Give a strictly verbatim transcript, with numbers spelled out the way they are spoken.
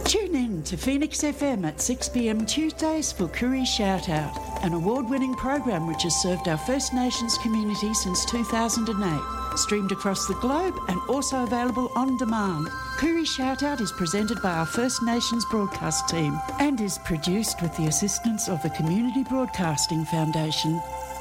Tune in to Phoenix F M at six p m Tuesdays for Koori Shout Out, an award-winning program which has served our First Nations community since two thousand eight. Streamed across the globe and also available on demand. Koori Shout Out is presented by our First Nations broadcast team and is produced with the assistance of the Community Broadcasting Foundation.